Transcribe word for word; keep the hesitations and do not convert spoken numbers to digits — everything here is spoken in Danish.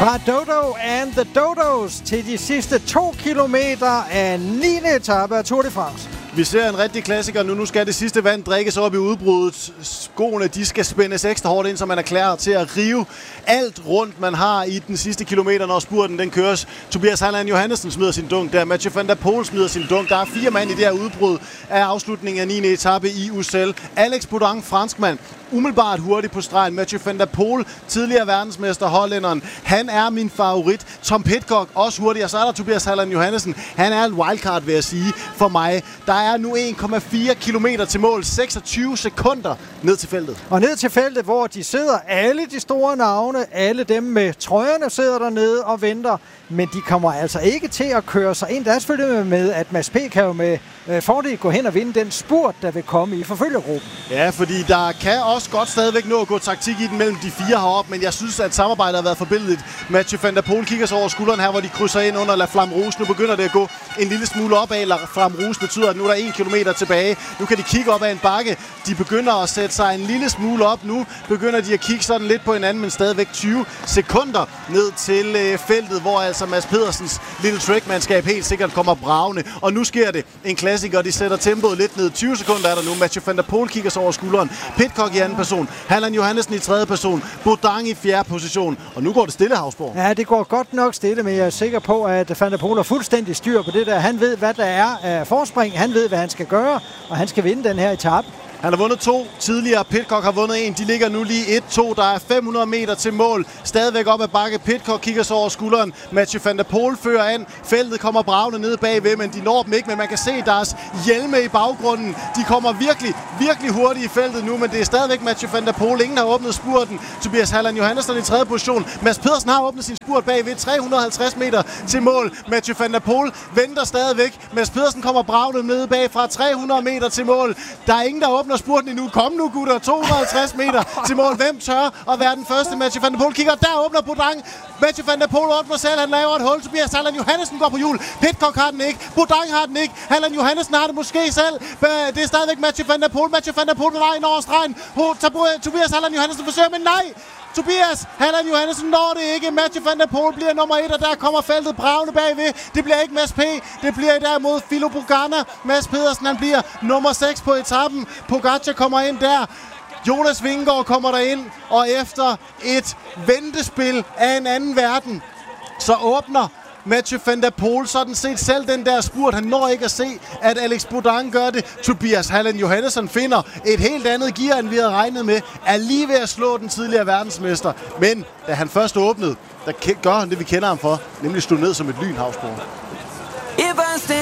Fra Dodo and the Dodos til de sidste to kilometer af niende etape af Tour de France. Vi ser en rigtig klassiker nu. Nu skal det sidste vand drikkes op i udbruddet. Skoene, de skal spændes ekstra hårdt ind, så man er klar til at rive alt rundt, man har i den sidste kilometer, når spurten den køres. Tobias Halland Johannessen smider sin dunk der. Mathieu van der Poel smider sin dunk. Der er fire mand i det her udbrud af afslutningen af niende etape i U C L. Alex Bodin, franskmand, umiddelbart hurtig på stregen. Mathieu van der Poel, tidligere verdensmester, hollænderen. Han er min favorit. Tom Pidcock, også hurtig. Og så er der Tobias Halland Johannessen. Han er en wildcard, vil jeg sige, for mig. Der er nu en komma fire kilometer til mål. seksogtyve sekunder ned til feltet. Og ned til feltet, hvor de sidder, alle de store navne, alle dem med trøjerne sidder dernede og venter. Men de kommer altså ikke til at køre sig ind. Der er selvfølgelig med, at Mads P. kan jo med øh, fordel gå hen og vinde den spurt, der vil komme i forfølgergruppen. Ja, fordi der kan også godt stadigvæk nå at gå taktik i den mellem de fire heroppe, men jeg synes, at samarbejdet har været forbilledigt. Mathieu van der Poel kigger sig over skulderen her, hvor de krydser ind under La Flamme Rouge. Nu begynder det at gå en lille smule opad. La Flamme Rouge betyder, at nu er der en kilometer tilbage. Nu kan de kigge op ad en bakke. De begynder at sætte sig en lille smule op. Nu begynder de at kigge sådan lidt på hinanden, men stadigvæk tyve sekunder ned til øh, feltet, hvor altså Mads Pedersens lille trackmandskab helt sikkert kommer bragende. Og nu sker det. En klassiker, de sætter tempoet lidt ned. tyve sekunder er der nu. Mathieu van der Poel kigger sig over skulderen. Pidcock i anden person. Halland Johannessen i tredje person. Bodin i fjerde position. Og nu går det stille, Havsborg. Ja, det går godt nok stille, men jeg er sikker på, at van der Poel har fuldstændig styr på det der. Han ved, hvad der er af forspring. Han ved, hvad han skal gøre, og han skal vinde den her etape. Han har vundet to tidligere. Pidcock har vundet en. De ligger nu lige et to. Der er fem hundrede meter til mål. Stadigvæk op ad bakke. Pidcock kigger sig over skulderen. Mathieu van der Poel fører an. Feltet kommer bragende ned bagved, men de når dem ikke. Men man kan se deres hjelme i baggrunden. De kommer virkelig, virkelig hurtigt i feltet nu, men det er stadigvæk Mathieu van der Poel. Ingen har åbnet spurten. Tobias Halland Johannessen i tredje position. Mads Pedersen har åbnet sin spurt bagved. tre hundrede og halvtreds meter til mål. Mathieu van der Poel venter stadigvæk. Mads Pedersen kommer bragende ned bagfra. tre hundrede meter til mål. Der er ingen, der åbner spurten endnu. Kom nu, gutter. to hundrede og halvtreds meter til mål. Hvem tør at være den første? Mathieu van der Poel kigger. Der åbner Bodin. Mathieu van der Poel åbner selv. Han laver et hul. Tobias Halland Johannessen går på hjul. Pidcock har den ikke. Bodin har den ikke. Halland Johannessen har det måske selv. Det er stadigvæk Mathieu van der Poel. Mathieu van der Poel på vej ind over stregen. Tobias Halland Johannessen forsøger, men nej! Tobias Halland Johannessen når det ikke. Mathieu van der Poel bliver nummer et, og der kommer feltet bragende bagved. Det bliver ikke Mads P. Det bliver derimod Filip Ganna. Mads Pedersen, han bliver nummer seks på etappen. Pogacar kommer ind der. Jonas Vingegaard kommer der ind, og efter et ventespil af en anden verden, så åbner Mathieu van der Poel sådan set selv den der spurt. Han når ikke at se, at Alex Bodin gør det. Tobias Halland Johannessen finder et helt andet gear, end vi havde regnet med. Er lige ved at slå den tidligere verdensmester. Men da han først åbnede, der gør han det, vi kender ham for. Nemlig stå ned som et lyn, Havsborg.